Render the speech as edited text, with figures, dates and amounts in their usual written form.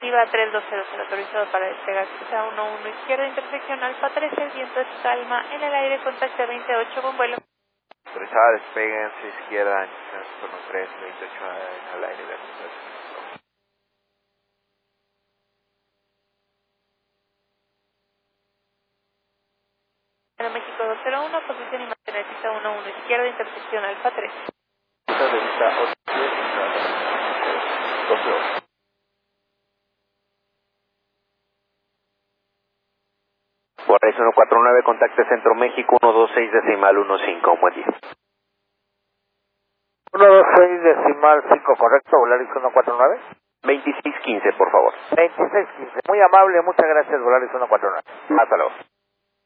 Directiva 3200, autorizado para despegar pista 11 izquierda, intersección Alfa 13, el viento es calma, en el aire contacto 28 con vuelo. Autorizada, despéguense izquierda, turno 3, 28 al aire, de México 201, posición y mantener pista 11 izquierda, intersección Alfa 3. Volaris 149, contacte Centro México 126 decimal 15, buen día. 126 decimal 5, correcto, Volaris 149. 2615, por favor. 2615, muy amable, muchas gracias, Volaris 149. Hasta luego.